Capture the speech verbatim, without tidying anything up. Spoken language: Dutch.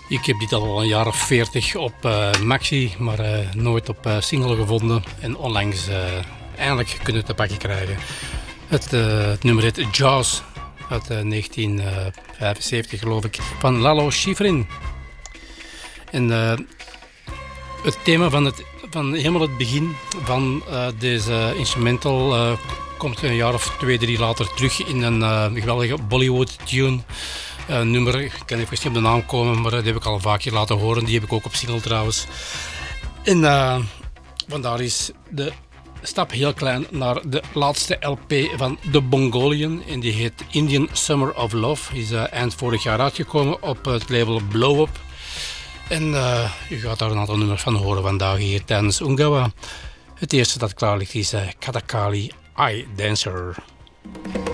Ik heb dit al een jaar of veertig op uh, maxi, maar uh, nooit op uh, single gevonden. En onlangs uh, eindelijk kunnen te pakken krijgen. Het, uh, het nummer heet Jaws uit uh, negentien vijfenzeventig geloof ik, van Lalo Schifrin. En uh, het thema van, het, van helemaal het begin van uh, deze instrumental uh, komt een jaar of twee, drie later terug in een uh, geweldige Bollywood tune. Uh, nummer, ik kan even niet op de naam komen, maar dat heb ik al een vaak keer laten horen. Die heb ik ook op single trouwens. En uh, vandaar is de stap heel klein naar de laatste L P van The Bongolian. En die heet Indian Summer of Love. Die is uh, eind vorig jaar uitgekomen op het label Blow Up. En uh, u gaat daar een aantal nummers van horen vandaag hier tijdens Ungawa. Het eerste dat klaar ligt is uh, Kathakali Eye Dancer.